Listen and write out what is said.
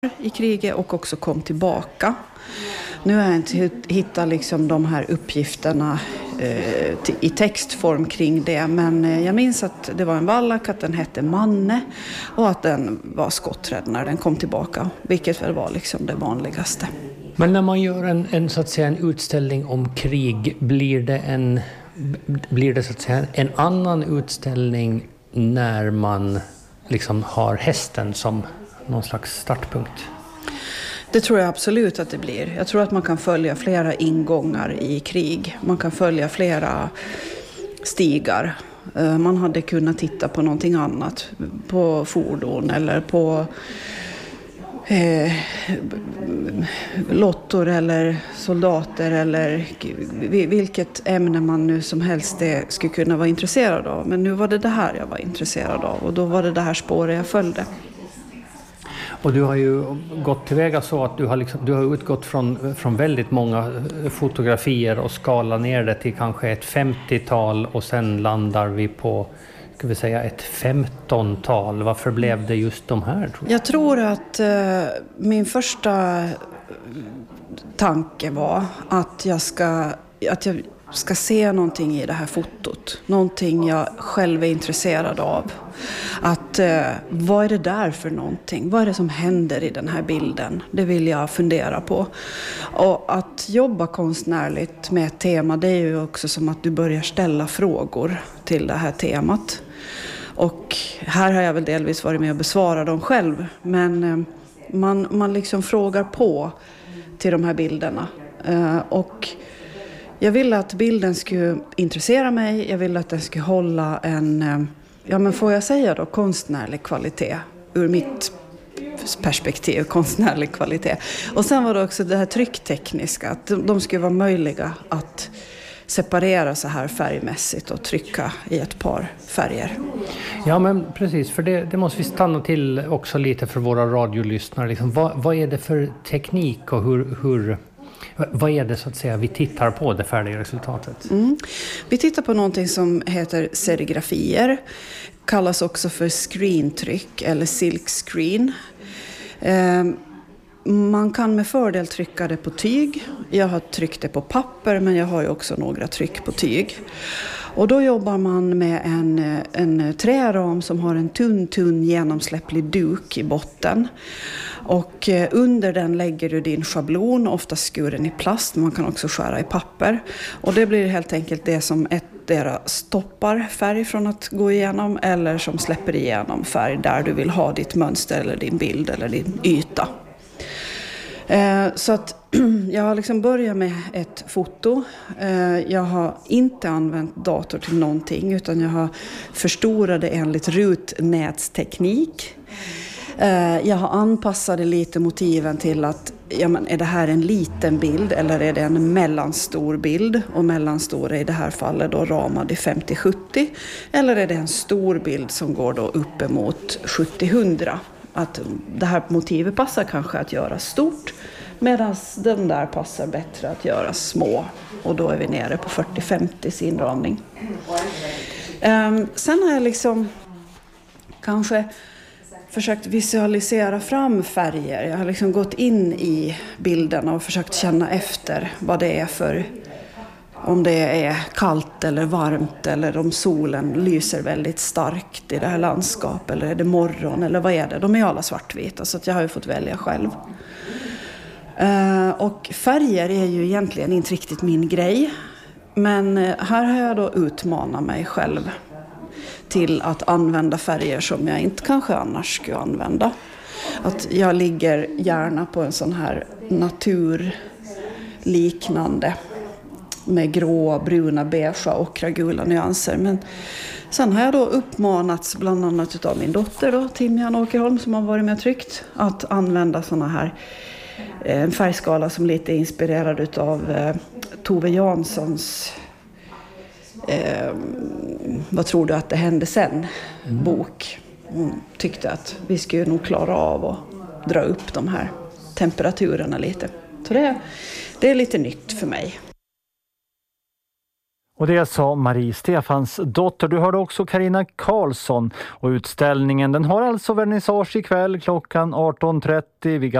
i kriget och också kom tillbaka. Nu har jag inte hittat liksom de här uppgifterna i textform kring det, men jag minns att det var en vallack, att den hette Manne och att den var skotträdd när den kom tillbaka, vilket väl var liksom det vanligaste. Men när man gör en så att säga en utställning om krig, blir det så att säga en annan utställning när man liksom har hästen som någon slags startpunkt? Det tror jag absolut att det blir. Jag tror att man kan följa flera ingångar i krig. Man kan följa flera stigar. Man hade kunnat titta på någonting annat. På fordon eller på lottor eller soldater eller vilket ämne man nu som helst skulle kunna vara intresserad av. Men nu var det här jag var intresserad av och då var det här spåret jag följde. Och du har ju gått tillväga så att du har utgått från väldigt många fotografier och skalat ner det till kanske ett 50-tal och sen landar vi på, ska vi säga, ett 15-tal. Varför blev det just de här? Jag tror att min första tanke var att jag ska se någonting i det här fotot. Någonting jag själv är intresserad av. Vad är det där för någonting? Vad är det som händer i den här bilden? Det vill jag fundera på. Och att jobba konstnärligt med ett tema, det är ju också som att du börjar ställa frågor till det här temat. Och här har jag väl delvis varit med och besvara dem själv. Men man liksom frågar på till de här bilderna. Och jag ville att bilden skulle intressera mig. Jag ville att den skulle hålla en, får jag säga då, konstnärlig kvalitet. Ur mitt perspektiv, konstnärlig kvalitet. Och sen var det också det här trycktekniska. Att de skulle vara möjliga att separera så här färgmässigt och trycka i ett par färger. Ja, men precis. För det måste vi stanna till också lite för våra radiolyssnare. Liksom, vad är det för teknik och hur vad är det så att säga vi tittar på, det färdiga resultatet? Vi tittar på någonting som heter serigrafier. Kallas också för screentryck eller silkscreen. Man kan med fördel trycka det på tyg. Jag har tryckt det på papper, men jag har ju också några tryck på tyg. Och då jobbar man med en träram som har en tunn genomsläpplig duk i botten. Och under den lägger du din schablon, ofta skuren i plast, men man kan också skära i papper. Och det blir helt enkelt det som stoppar färg från att gå igenom eller som släpper igenom färg där du vill ha ditt mönster eller din bild eller din yta. Så att jag har liksom börjat med ett foto. Jag har inte använt dator till någonting utan jag har förstorat det enligt rutnätsteknik. Jag har anpassat lite motiven till att är det här en liten bild eller är det en mellanstor bild? Och mellanstor är i det här fallet då ramad i 50-70. Eller är det en stor bild som går då uppemot 70-100? Att det här motivet passar kanske att göra stort medan den där passar bättre att göra små. Och då är vi nere på 40-50 inramning. Sen har jag liksom kanske försökt visualisera fram färger. Jag har liksom gått in i bilderna och försökt känna efter vad det är för, om det är kallt eller varmt eller om solen lyser väldigt starkt i det här landskapet eller är det morgon eller vad är det? De är alla svartvita så att jag har ju fått välja själv. Och färger är ju egentligen inte riktigt min grej. Men här har jag då utmanat mig själv till att använda färger som jag inte kanske annars skulle använda. Att jag ligger gärna på en sån här naturliknande med grå, bruna, beige och gula nyanser. Men sen har jag då uppmanats bland annat av min dotter då, Timjan Åkerholm som har varit med och tryckt att använda såna här en färgskala som lite är inspirerad av Tove Janssons Vad tror du att det hände sen? Bok. Hon tyckte att vi skulle nog klara av att dra upp de här temperaturerna lite. Så det är lite nytt för mig. Och det sa Marie Stefans dotter. Du hörde också Carina Karlsson. Och utställningen den har alltså vernissage ikväll klockan 18.30 vid